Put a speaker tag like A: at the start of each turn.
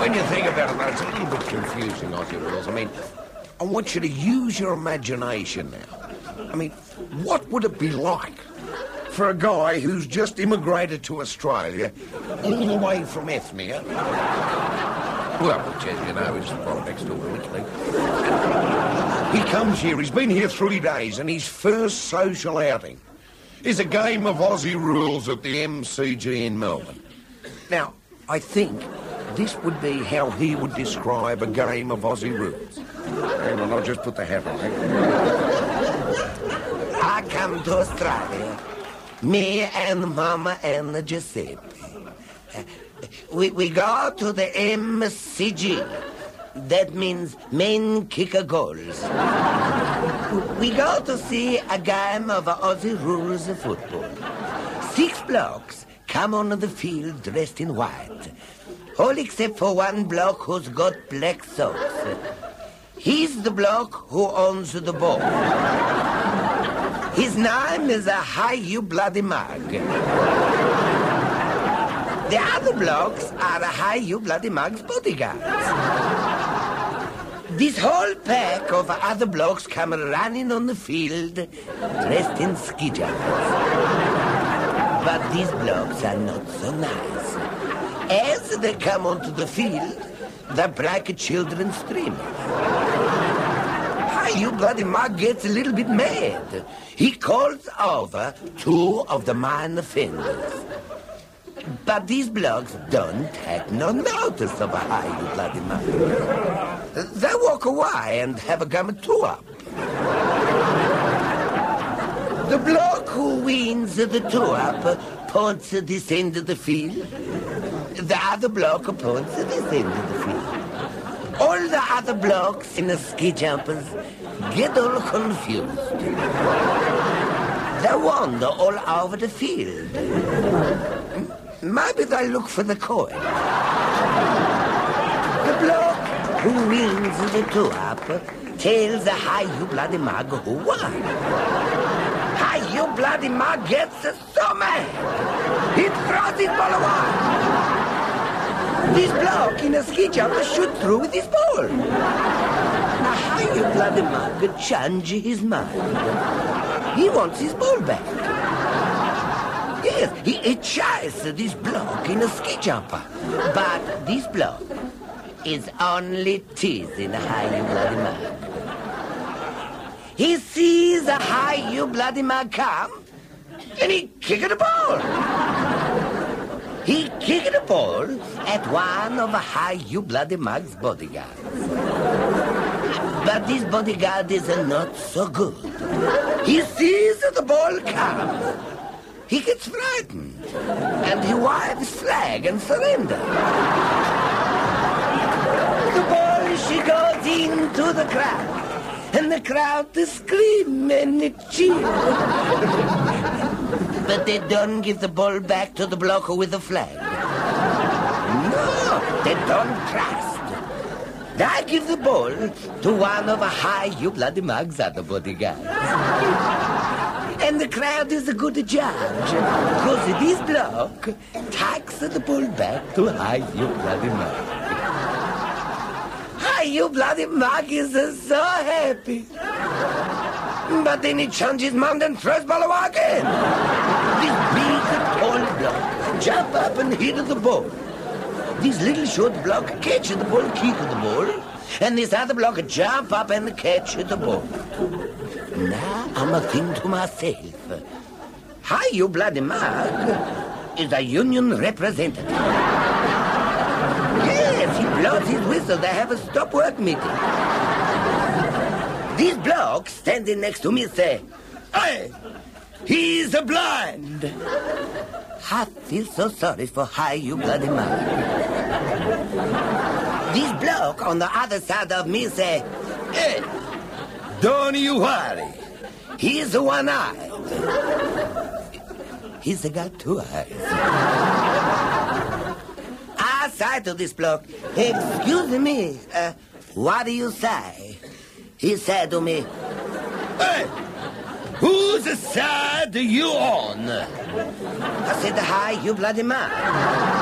A: When you think about it, though, it's a little bit confusing, Aussie Rules. I mean, I want you to use your imagination now. I mean, what would it be like for a guy who's just immigrated to Australia, all the way from Ethnia? Well, which, as you know, is right next door to Italy. He comes here, he's been here 3 days, and his first social outing is a game of Aussie Rules at the MCG in Melbourne. Now, I think this would be how he would describe a game of Aussie Rules. Hang on, I'll just put the hat on. I come to Australia, me and Mama and Giuseppe. We go to the MCG. That means men kick a goals. We go to see a game of Aussie Rules of football. 6 blokes come on the field dressed in white. All except for one bloke who's got black socks. He's the bloke who owns the ball. His name is You Bloody Mug. The other blokes are You Bloody Mug's bodyguards. This whole pack of other blokes come running on the field dressed in ski jumpers. But these blokes are not so nice. As they come onto the field, the black children scream. You Bloody Mug gets a little bit mad. He calls over 2 of the minor offenders. But these blokes don't take no notice of You Bloody Mug. They walk away and have a gum up. The bloke who wins the up points at this end of the field. The other bloke points at this end of the field. All the other blokes in the ski jumpers get all confused. They wander all over the field. Maybe they look for the coin. The bloke who wins the up tells You Bloody Mug who won. You Bloody Mug gets so mad. He throws his ball away. This bloke in a ski jumper shoots through with his ball. Now, You Bloody Mug changes his mind. He wants his ball back. Yes, he chases this bloke in a ski jumper. But this bloke is only teasing You Bloody Mug. He sees You Bloody Mug come, and he kicks the ball. He kicked the ball at one of You Bloody Mug's bodyguards. But this bodyguard is not so good. He sees the ball come. He gets frightened. And he waves flag and surrender. The ball, she goes into the crowd. And the crowd scream and cheer. But they don't give the ball back to the bloke with the flag. No, they don't trust. They give the ball to one of You Bloody Mug's other bodyguards. And the crowd is a good judge, because this bloke takes the ball back to You Bloody Mug. You Bloody Mug is so happy. But then he changes his mind and throws ball away again. This big, tall bloke jump up and hit the ball. This little short bloke catches the ball, kick the ball, and this other bloke jump up and catch the ball. Now I'm thinking to myself, You Bloody Mug is a union representative. Yes, he blows his whistle. They have a stop-work meeting. These blokes standing next to me say, "Hey, he's blind." I feel so sorry for You Bloody Mug. This bloke on the other side of me say, "Hey, don't you worry. He's one-eyed." He's got 2 eyes. I say to this bloke, "Excuse me, what do you say?" He said to me, "Hey, whose side are you on?" I said, "You Bloody Mug."